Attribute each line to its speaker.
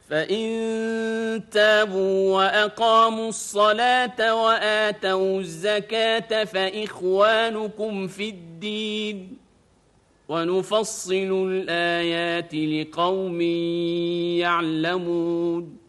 Speaker 1: فإن تابوا وأقاموا الصلاة وآتوا الزكاة فإخوانكم في الدين ونفصل الآيات لقوم يعلمون